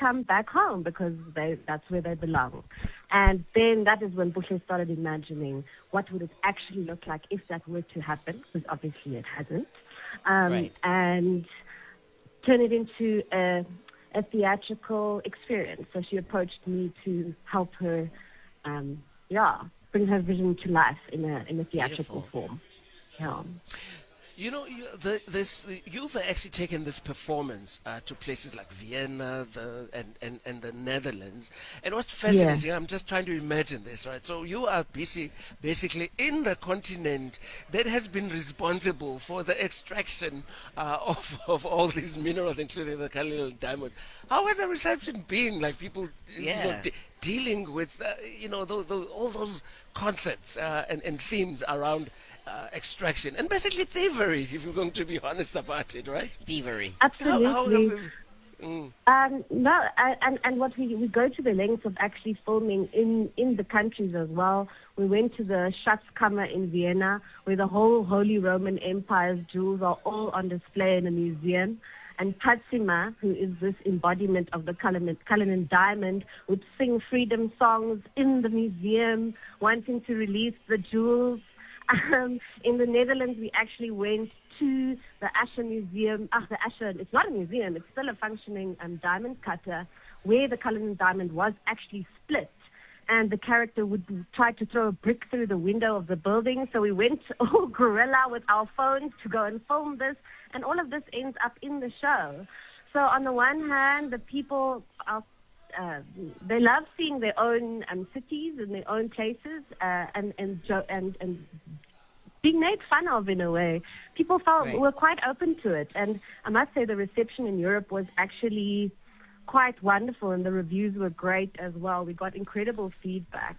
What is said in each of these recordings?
come back home because that's where they belong. And then that is when Bushe started imagining what would it actually look like if that were to happen, because obviously it hasn't. Right. And turn it into a theatrical experience. So she approached me to help her, bring her vision to life in a theatrical Beautiful. form. Yeah. You know, you've actually taken this performance to places like Vienna and the Netherlands. And what's fascinating, I'm just trying to imagine this, right? So you are basically in the continent that has been responsible for the extraction of all these minerals, including the Cullinan diamond. How has the reception been? Like people, dealing with, all those concepts and themes around extraction and basically thievery, if you're going to be honest about it, right? Thievery. Absolutely. No, and what we go to the lengths of actually filming in the countries as well. We went to the Schatzkammer in Vienna, where the whole Holy Roman Empire's jewels are all on display in a museum. And Tatsima, who is this embodiment of the Cullinan diamond, would sing freedom songs in the museum, wanting to release the jewels. In the Netherlands, we actually went to the Asher Museum. It's not a museum, it's still a functioning diamond cutter, where the Cullinan diamond was actually split. And the character would try to throw a brick through the window of the building. So we went all guerrilla with our phones to go and film this. And all of this ends up in the show. So on the one hand, the people are they love seeing their own cities and their own places and being made fun of in a way. People were quite open to it, and I must say the reception in Europe was actually quite wonderful, and the reviews were great as well. We got incredible feedback.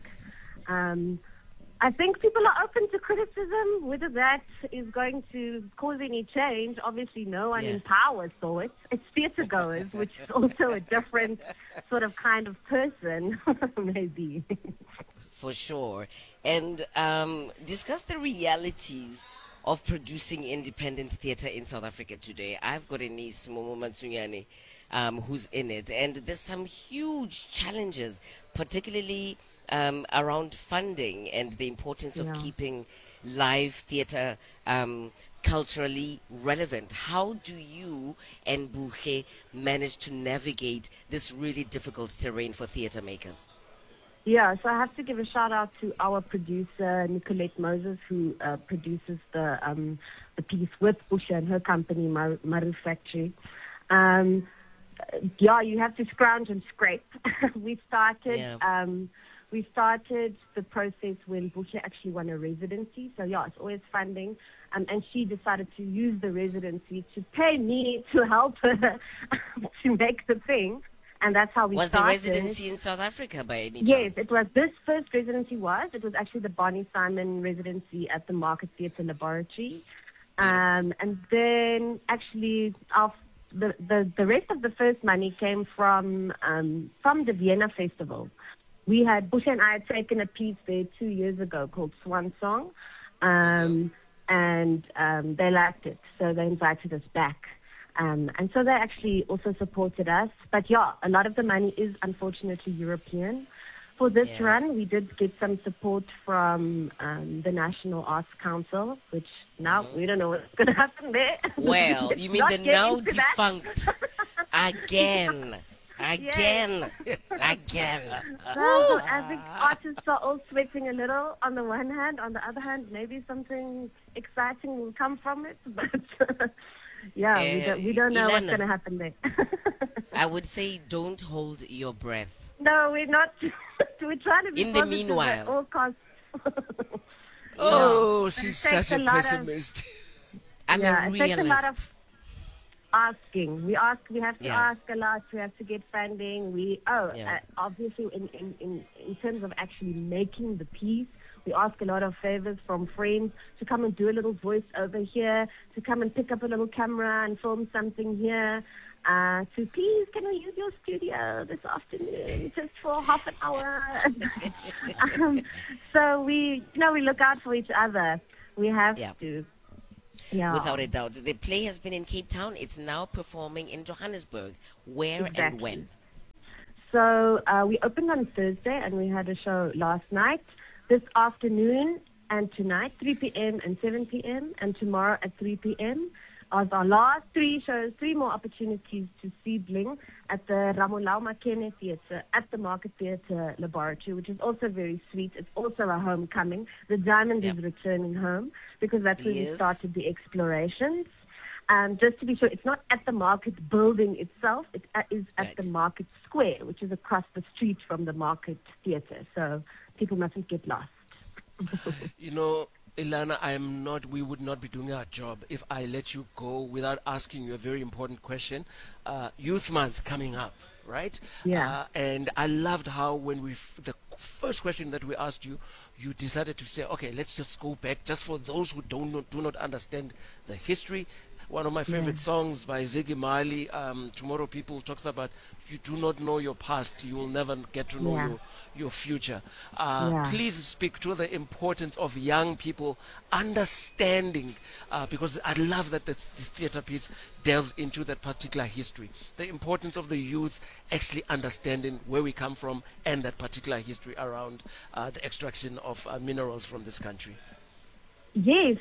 I think people are open to criticism. Whether that is going to cause any change, obviously no one in power saw it. It's theatre goers, which is also a different sort of kind of person, maybe. For sure. And discuss the realities of producing independent theatre in South Africa today. I've got a niece, Momo Matsunyane, who's in it. And there's some huge challenges, particularly around funding and the importance of keeping live theatre culturally relevant. How do you and Bushe manage to navigate this really difficult terrain for theatre makers? Yeah, so I have to give a shout out to our producer, Nicolette Moses, who produces the piece with Bushe and her company, Maru Factory. You have to scrounge and scrape. We started the process when Bushe actually won a residency. So, it's always funding. And she decided to use the residency to pay me to help her to make the thing. And that's how we started. Was the residency in South Africa by any chance? Yes, it was. This first residency It was actually the Barney Simon residency at the Market Theatre Laboratory. And then actually the rest of the first money came from the Vienna Festival. Bushe and I had taken a piece there 2 years ago called Swan Song, and they liked it, so they invited us back. And so they actually also supported us. But a lot of the money is unfortunately European. For this run, we did get some support from the National Arts Council, which now we don't know what's going to happen there. Well, you mean the now defunct again. Again. So I think artists are all sweating a little on the one hand. On the other hand, maybe something exciting will come from it. But we don't know what's going to happen there. I would say don't hold your breath. No, we're not. We're trying to be in the meanwhile at all costs. She's such a pessimist. I'm a realist. It takes a lot of asking. We have to ask a lot. We have to get funding. Obviously in terms of actually making the piece, we ask a lot of favors from friends to come and do a little voice over here, to come and pick up a little camera and film something here. To please, can we use your studio this afternoon just for half an hour? So we look out for each other. We have to. Yeah. Without a doubt. The play has been in Cape Town. It's now performing in Johannesburg. Where and when? So we opened on Thursday, and we had a show last night. This afternoon and tonight, 3 p.m. and 7 p.m., and tomorrow at 3 p.m. are our last 3 shows, 3 more opportunities to see Bling at the Ramolao Makene Theatre at the Market Theatre Laboratory, which is also very sweet. It's also a homecoming. The Diamond is returning home because that's where we started the explorations. Just to be sure, it's not at the Market building itself. It is at the Market Square, which is across the street from the Market Theatre. So people mustn't get lost. Ilana, we would not be doing our job if I let you go without asking you a very important question. Youth Month coming up, right? Yeah. And I loved how when the first question that we asked you, you decided to say, okay, let's just go back, just for those who do not understand the history. One of my favorite songs by Ziggy Marley, Tomorrow People, talks about if you do not know your past, you will never get to know your future. Please speak to the importance of young people understanding, because I love that this theater piece delves into that particular history. The importance of the youth actually understanding where we come from and that particular history around the extraction of minerals from this country. Yes,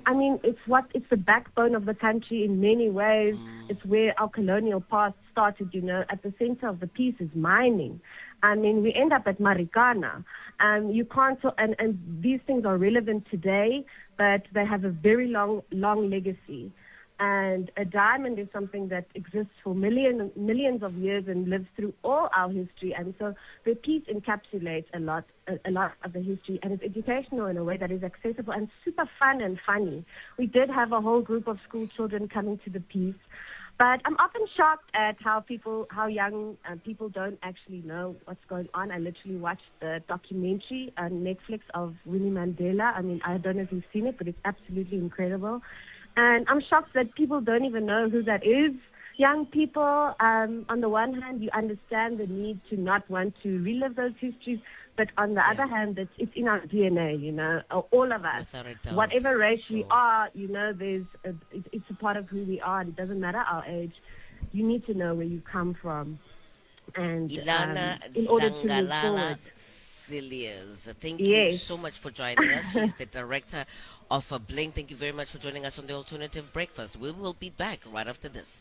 it's the backbone of the country in many ways. It's where our colonial past started, At the center of the piece is mining. We end up at Marikana. You can't, and these things are relevant today, but they have a very long legacy. And a diamond is something that exists for millions of years and lives through all our history. And so the piece encapsulates a lot of the history, and it's educational in a way that is accessible and super fun and funny. We did have a whole group of school children coming to the piece. But I'm often shocked at how young people don't actually know what's going on. I literally watched the documentary on Netflix of Winnie Mandela. I don't know if you've seen it, but it's absolutely incredible. And I'm shocked that people don't even know who that is. Young people, on the one hand, you understand the need to not want to relive those histories, but on the other hand, it's in our DNA, all of us. Whatever race we are, it's a part of who we are. It doesn't matter our age. You need to know where you come from. And Ilana in order to move forward. Cilliers, thank you so much for joining us. She's the director of Bling. Thank you very much for joining us on the Alternative Breakfast. We will be back right after this.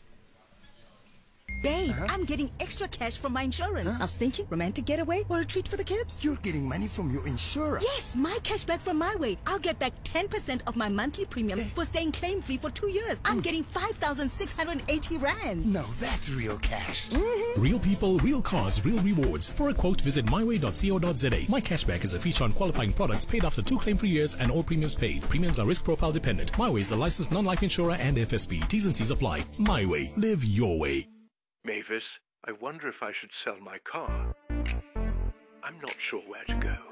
Babe, I'm getting extra cash from my insurance. I was thinking romantic getaway or a treat for the kids. You're getting money from your insurer? Yes, my cash back from My Way. I'll get back 10% of my monthly premiums for staying claim-free for 2 years. I'm getting 5,680 Rand. Now that's real cash. Real people, real cars, real rewards. For a quote, visit myway.co.za. My Cashback is a feature on qualifying products paid after 2 claim-free years and all premiums paid. Premiums are risk profile dependent. My Way is a licensed non-life insurer and FSB. T's and C's apply. My Way. Live your way. Mavis, I wonder if I should sell my car. I'm not sure where to go.